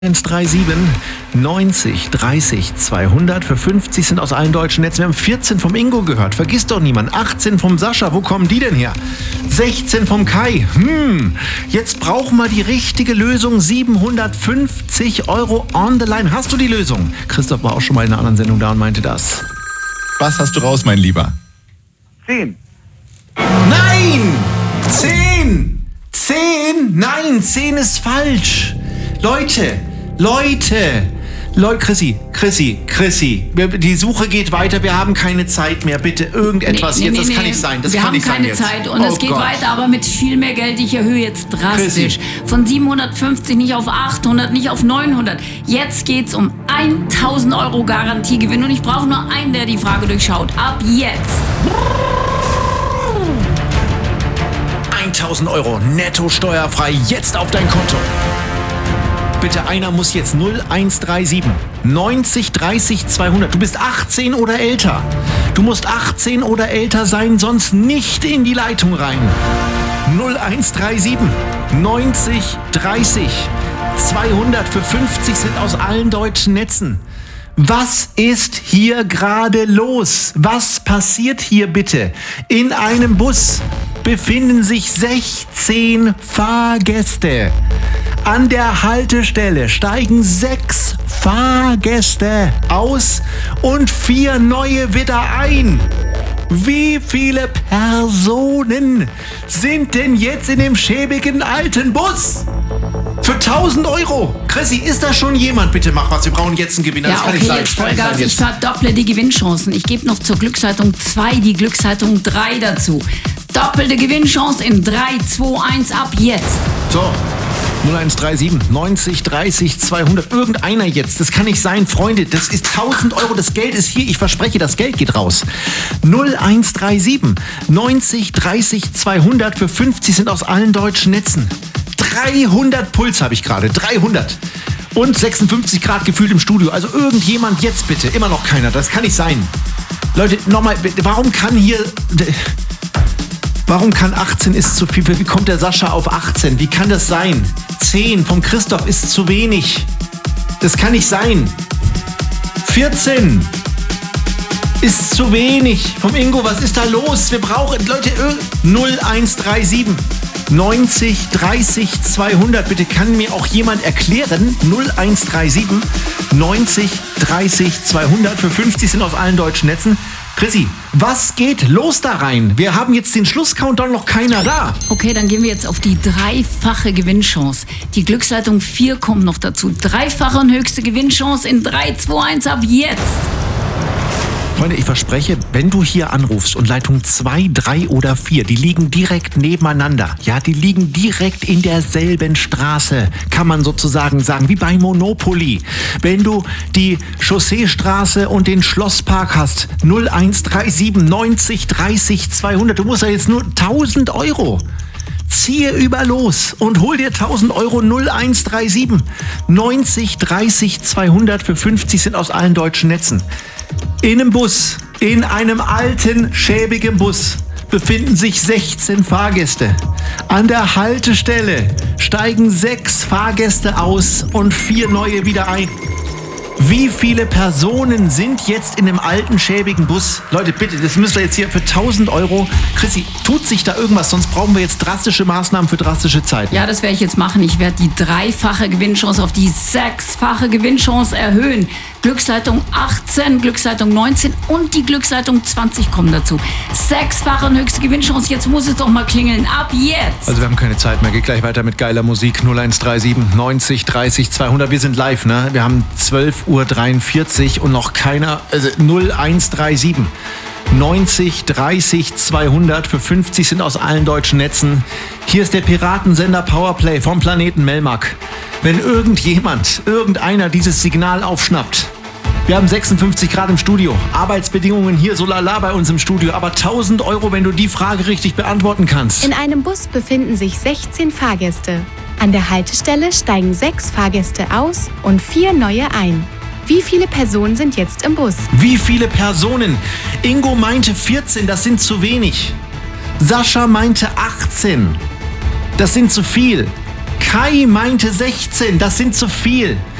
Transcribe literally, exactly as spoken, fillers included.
eins drei sieben neunzig dreißig zweihundert. Für fünfzig sind aus allen deutschen Netzen. Wir haben vierzehn vom Ingo gehört. Vergiss doch niemand. achtzehn vom Sascha. Wo kommen die denn her? sechzehn vom Kai. Hm. Jetzt brauchen wir die richtige Lösung. siebenhundertfünfzig Euro on the line. Hast du die Lösung? Christoph war auch schon mal in einer anderen Sendung da und meinte das. Was hast du raus, mein Lieber? Zehn. Nein! Zehn! Zehn? Nein, zehn ist falsch. Leute, Leute, Leute, Chrissy, Chrissy, Chrissy, wir, die Suche geht weiter, wir haben keine Zeit mehr, bitte irgendetwas nee, nee, jetzt, das nee, kann nee. nicht sein, das wir kann nicht sein jetzt. Wir haben keine Zeit und oh es geht Gott. weiter, aber mit viel mehr Geld. Ich erhöhe jetzt drastisch. Chrissy. Von siebenhundertfünfzig nicht auf achthundert, nicht auf neunhundert. Jetzt geht's um tausend Euro Garantiegewinn und ich brauche nur einen, der die Frage durchschaut. Ab jetzt. tausend Euro netto steuerfrei jetzt auf dein Konto. Bitte, einer muss jetzt null eins drei sieben neunzig dreißig zweihundert. Du bist achtzehn oder älter. Du musst achtzehn oder älter sein, sonst nicht in die Leitung rein. null eins drei sieben neunzig dreißig zweihundert. Für fünfzig sind aus allen deutschen Netzen. Was ist hier gerade los? Was passiert hier bitte? In einem Bus befinden sich sechzehn Fahrgäste. An der Haltestelle steigen sechs Fahrgäste aus und vier neue wieder ein. Wie viele Personen sind denn jetzt in dem schäbigen alten Bus? Für tausend Euro. Chrissy, ist da schon jemand? Bitte mach was, wir brauchen jetzt einen Gewinner. Ja, das kann okay, nicht sein. jetzt Kann nicht Vollgas. sein Ich verdopple die Gewinnchancen. Ich gebe noch zur Glücksleitung zwei die Glücksleitung drei dazu. Doppelte Gewinnchance in drei, zwei, eins ab jetzt. So, null eins drei sieben neunzig dreißig zweihundert. Irgendeiner jetzt. Das kann nicht sein, Freunde. Das ist tausend Euro. Das Geld ist hier. Ich verspreche, das Geld geht raus. null eins drei sieben neunzig dreißig zweihundert. Für fünfzig sind aus allen deutschen Netzen. dreihundert Puls habe ich gerade. dreihundert. Und sechsundfünfzig Grad gefühlt im Studio. Also irgendjemand jetzt bitte. Immer noch keiner. Das kann nicht sein. Leute, nochmal. Warum kann hier... Warum kann achtzehn ist zu viel? Wie kommt der Sascha auf achtzehn? Wie kann das sein? zehn vom Christoph ist zu wenig. Das kann nicht sein. vierzehn ist zu wenig. Vom Ingo, was ist da los? Wir brauchen, Leute, null eins drei sieben neunzig dreißig zweihundert. Bitte kann mir auch jemand erklären. null eins drei sieben neunzig dreißig zweihundert. Für fünfzig sind aus allen deutschen Netzen. Chrissy, was geht los da rein? Wir haben jetzt den Schlusscountdown, noch keiner da. Okay, dann gehen wir jetzt auf die dreifache Gewinnchance. Die Glücksleitung vier kommt noch dazu. Dreifache und höchste Gewinnchance in drei, zwei, eins ab jetzt. Freunde, ich verspreche, wenn du hier anrufst und Leitung zwei, drei oder vier, die liegen direkt nebeneinander. Ja, die liegen direkt in derselben Straße, kann man sozusagen sagen, wie bei Monopoly. Wenn du die Chausseestraße und den Schlosspark hast, null eins drei sieben neunzig dreißig zweihundert, du musst ja jetzt nur tausend Euro. Ziehe über los und hol dir tausend Euro. Null eins drei sieben neunzig dreißig zweihundert. Für fünfzig sind aus allen deutschen Netzen. In einem Bus, in einem alten, schäbigen Bus befinden sich sechzehn Fahrgäste. An der Haltestelle steigen sechs Fahrgäste aus und vier neue wieder ein. Wie viele Personen sind jetzt in dem alten, schäbigen Bus? Leute, bitte, das müsst ihr jetzt hier für tausend Euro. Chrissy, tut sich da irgendwas? Sonst brauchen wir jetzt drastische Maßnahmen für drastische Zeiten. Ja, das werde ich jetzt machen. Ich werde die dreifache Gewinnchance auf die sechsfache Gewinnchance erhöhen. Glücksleitung achtzehn, Glücksleitung neunzehn und die Glücksleitung zwanzig kommen dazu. Sechsfache und höchste Gewinnchance. Jetzt muss es doch mal klingeln. Ab jetzt. Also wir haben keine Zeit mehr. Geht gleich weiter mit geiler Musik. null eins drei sieben neunzig dreißig zweihundert. Wir sind live, ne? Wir haben zwölf Uhr dreiundvierzig und noch keiner. Also null eins drei sieben neunzig dreißig zweihundert. Für fünfzig sind aus allen deutschen Netzen. Hier ist der Piratensender Powerplay vom Planeten Melmark. Wenn irgendjemand, irgendeiner dieses Signal aufschnappt. Wir haben sechsundfünfzig Grad im Studio. Arbeitsbedingungen hier so lala bei uns im Studio. Aber tausend Euro, wenn du die Frage richtig beantworten kannst. In einem Bus befinden sich sechzehn Fahrgäste. An der Haltestelle steigen sechs Fahrgäste aus und vier neue ein. Wie viele Personen sind jetzt im Bus? Wie viele Personen? Ingo meinte vierzehn, das sind zu wenig. Sascha meinte achtzehn. Das sind zu viel. Kai meinte sechzehn, das sind zu viel.